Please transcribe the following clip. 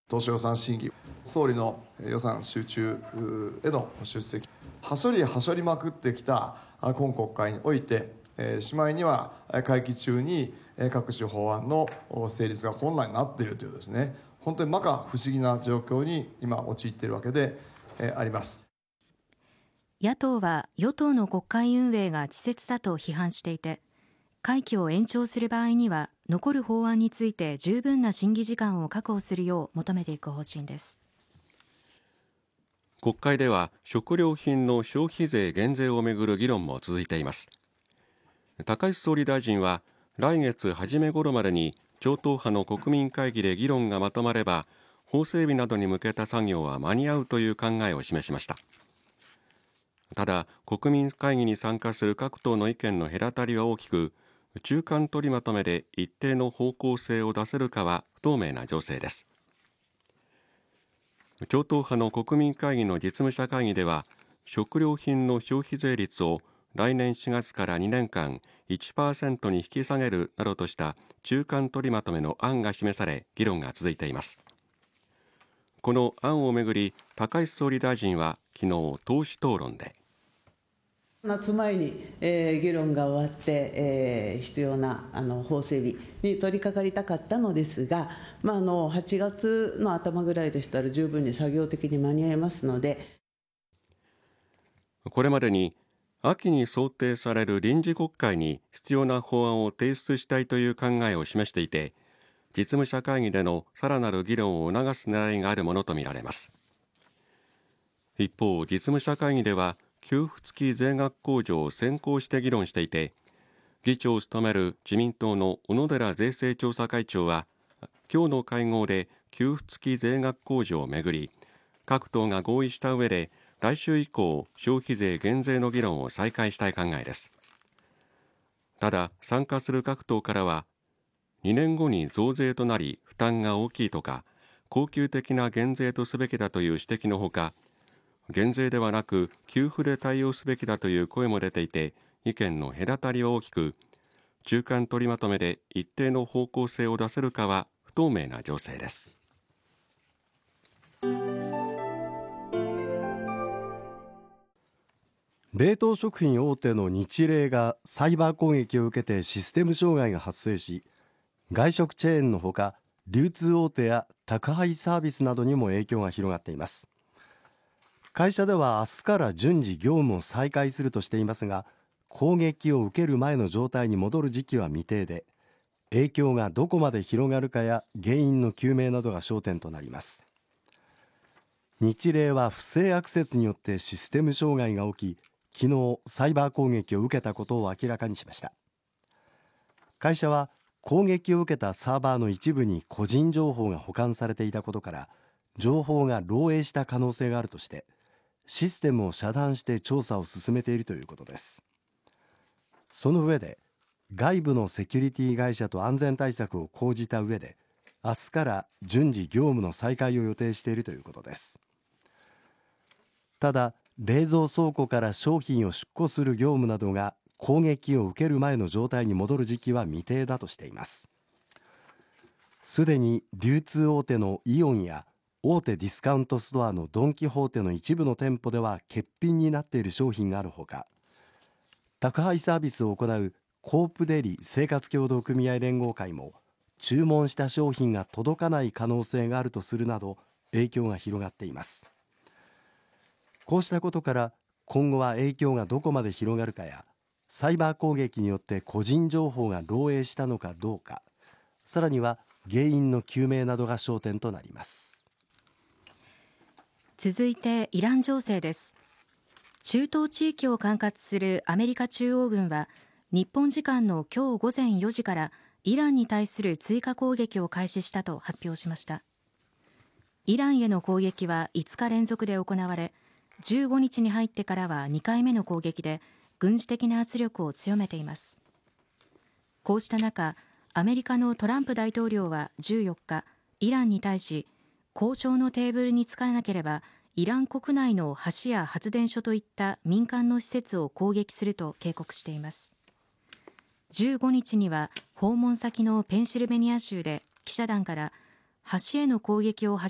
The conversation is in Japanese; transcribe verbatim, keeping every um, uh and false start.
当初予算審議、総理の予算集中への出席、はしょりはしょりまくってきた今国会において、しまいには会期中に各種法案の成立が困難になっているというですね、本当に摩訶不思議な状況に今陥っているわけであります。 野党は与党の国会運営が稚拙だと批判していて、会期を延長する場合には残る法案について十分な審議時間を確保するよう求めていく方針です。 国会では食料品の消費税減税をめぐる議論も続いています。高市総理大臣は来月初め頃までに超党派の国民会議で議論がまとまれば、法整備などに向けた作業は間に合うという考えを示しました。ただ、国民会議に参加する各党の意見の隔たりは大きく、中間取りまとめで一定の方向性を出せるかは不透明な情勢です。超党派の国民会議の実務者会議では、食料品の消費税率を来年しがつからにねんかん いちパーセント に引き下げるなどとした中間取りまとめの案が示され、議論が続いています。この案をめぐり、高市総理大臣は昨日党首討論で、 夏前に、えー、議論が終わって、えー、必要なあの法整備に取り掛かりたかったのですが、まあ、あのはちがつの頭ぐらいでしたら十分に作業的に間に合いますので、 これまでに秋に想定される臨時国会に必要な法案を提出したいという考えを示していて、実務者会議でのさらなる議論を促す狙いがあるものとみられます。一方、実務者会議では給付付き税額控除を先行して議論していて、議長を務める自民党の小野寺税制調査会長は今日の会合で給付付き税額控除をめぐり、各党が合意した上で来週以降消費税減税の議論を再開したい考えです。ただ、参加する各党からはにねんごに増税となり負担が大きいとか、恒久的な減税とすべきだという指摘のほか、減税ではなく給付で対応すべきだという声も出ていて、意見の隔たりは大きく、中間取りまとめで一定の方向性を出せるかは不透明な情勢です。 冷凍食品大手のニチレイがサイバー攻撃を受けてシステム障害が発生し、外食チェーンのほか流通大手や宅配サービスなどにも影響が広がっています。会社では明日から順次業務を再開するとしていますが、攻撃を受ける前の状態に戻る時期は未定で、影響がどこまで広がるかや原因の究明などが焦点となります。ニチレイは不正アクセスによってシステム障害が起き、昨日サイバー攻撃を受けたことを明らかにしました。会社は攻撃を受けたサーバーの一部に個人情報が保管されていたことから、情報が漏洩した可能性があるとしてシステムを遮断して調査を進めているということです。その上で、外部のセキュリティ会社と安全対策を講じた上で、明日から順次業務の再開を予定しているということです。ただ、冷蔵倉庫から商品を出庫する業務などが攻撃を受ける前の状態に戻る時期は未定だとしています。すでに流通大手のイオンや大手ディスカウントストアのドン・キホーテの一部の店舗では欠品になっている商品があるほか、宅配サービスを行うコープデリ生活協同組合連合会も注文した商品が届かない可能性があるとするなど、影響が広がっています。こうしたことから今後は影響がどこまで広がるかや、サイバー攻撃によって個人情報が漏洩したのかどうか、さらには原因の究明などが焦点となります。 続いてイラン情勢です。中東地域を管轄するアメリカ中央軍は日本時間の今日午前よじからイランに対する追加攻撃を開始したと発表しました。イランへの攻撃はいつか連続で行われ、じゅうごにちに入ってからはにかいめの攻撃で軍事的な圧力を強めています。こうした中、アメリカのトランプ大統領はじゅうよっか、イランに対し交渉のテーブルにつかなければイラン国内の橋や発電所といった民間の施設を攻撃すると警告しています。じゅうごにちには訪問先のペンシルベニア州で記者団から橋への攻撃を始